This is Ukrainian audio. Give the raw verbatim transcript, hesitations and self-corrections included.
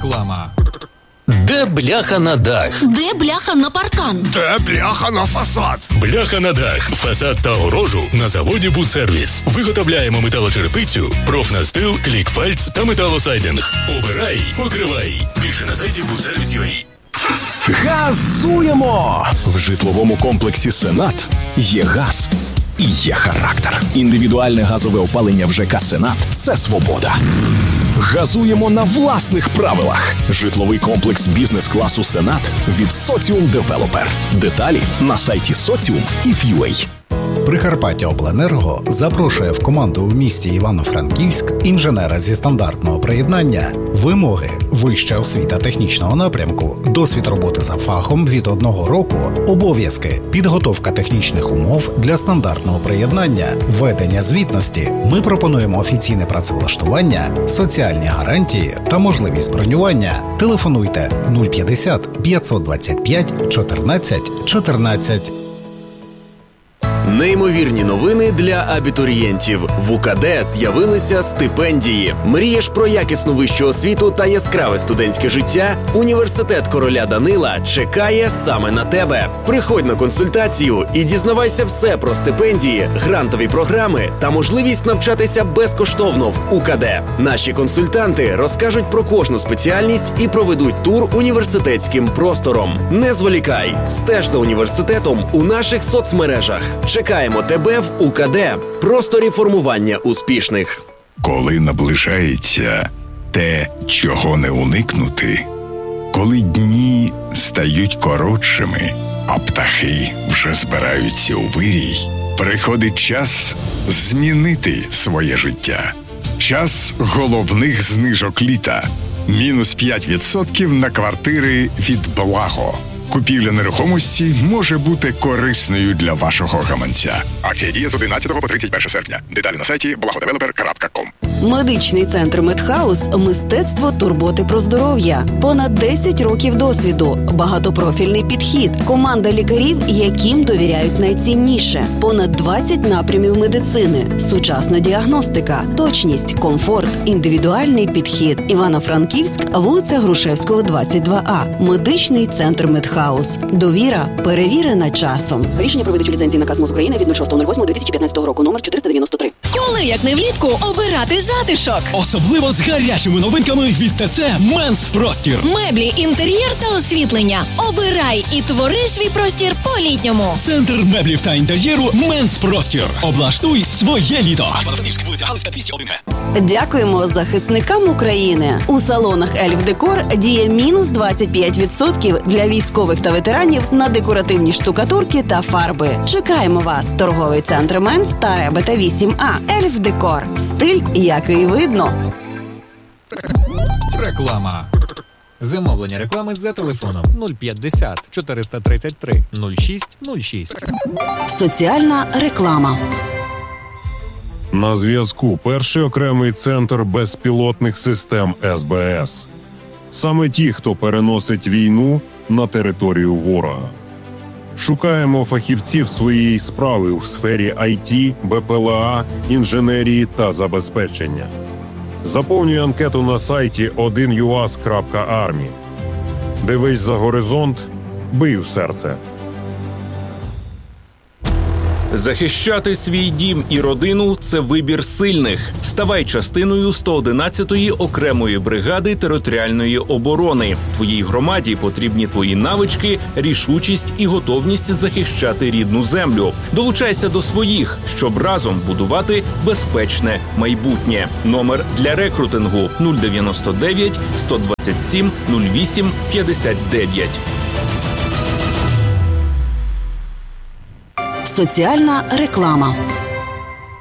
Реклама. Де бляха на дах? Де бляха на паркан? Де бляха на фасад? Бляха на дах, фасад та огорожу на заводі «Будсервіс». Виготовляємо металочерепицю, профнастил, клікфальц та металосайдинг. Обирай, покривай. Більше на сайті будсервіс крапка ю а. Газуємо! В житловому комплексі «Сенат» є газ і є характер. Індивідуальне газове опалення в ЖК «Сенат» – це свобода. Газуємо на власних правилах. Житловий комплекс бізнес-класу «Сенат» від «Соціум Девелопер». Деталі на сайті соціум і крапка ю а. Прикарпаттяобленерго запрошує в команду в місті Івано-Франківськ інженера зі стандартного приєднання. Вимоги: вища освіта технічного напрямку, досвід роботи за фахом від одного року, обов'язки: підготовка технічних умов для стандартного приєднання, ведення звітності. Ми пропонуємо офіційне працевлаштування, соціальні гарантії та можливість бронювання. Телефонуйте нуль п'ятдесят п'ятсот двадцять п'ять чотирнадцять чотирнадцять. Неймовірні новини для абітурієнтів. В УКД з'явилися стипендії. Мрієш про якісну вищу освіту та яскраве студентське життя? Університет короля Данила чекає саме на тебе. Приходь на консультацію і дізнавайся все про стипендії, грантові програми та можливість навчатися безкоштовно в УКД. Наші консультанти розкажуть про кожну спеціальність і проведуть тур університетським простором. Не зволікай, стеж за університетом у наших соцмережах. Чекаємо тебе в УКД. Просторі формування успішних. Коли наближається те, чого не уникнути, коли дні стають коротшими, а птахи вже збираються у вирій, приходить час змінити своє життя. Час головних знижок літа. Мінус п'ять відсотків на квартири від Благо. Купівля нерухомості може бути корисною для вашого гаманця. Акція діє з одинадцятого по тридцять перше серпня. Деталі на сайті благодевелопер крапка ком. Медичний центр «Медхаус» – мистецтво турботи про здоров'я. Понад десять років досвіду, багатопрофільний підхід, команда лікарів, яким довіряють найцінніше. Понад двадцять напрямів медицини, сучасна діагностика, точність, комфорт, індивідуальний підхід. Івано-Франківськ, вулиця Грушевського, двадцять два А. Медичний центр «Медхаус». Довіра перевірена часом. Рішення про видачу ліцензії наказ МОЗ України від шостого лютого дві тисячі п'ятнадцятого року, номер чотириста дев'яносто три. Коли, як не влітку, обирати затишок? Особливо з гарячими новинками від ТЦ «Менс Простір». Меблі, інтер'єр та освітлення. Обирай і твори свій простір по-літньому. Центр меблів та інтер'єру «Менс Простір». Облаштуй своє літо. Дякуємо захисникам України. У салонах «Ельф Декор» діє мінус двадцять п'ять відсотків для військових та ветеранів на декоративні штукатурки та фарби. Чекаємо вас. Торговий центр «Менс» та Ребета вісім А. «Ельф Декор». Стиль, який видно. Реклама. Замовлення реклами за телефоном нуль п'ятдесят чотириста тридцять три нуль шість нуль шість. Соціальна реклама. На зв'язку перший окремий центр безпілотних систем ес бе ес. Саме ті, хто переносить війну на територію ворога. Шукаємо фахівців своєї справи у сфері ай ті, бе пе ел а, інженерії та забезпечення. Заповнюй анкету на сайті один ю ей ес крапка армі. Дивись за горизонт, бий у серце. Захищати свій дім і родину – це вибір сильних. Ставай частиною сто одинадцятої окремої бригади територіальної оборони. Твоїй громаді потрібні твої навички, рішучість і готовність захищати рідну землю. Долучайся до своїх, щоб разом будувати безпечне майбутнє. Номер для рекрутингу нуль дев'яносто дев'ять сто двадцять сім нуль вісім п'ятдесят дев'ять. Соціальна реклама.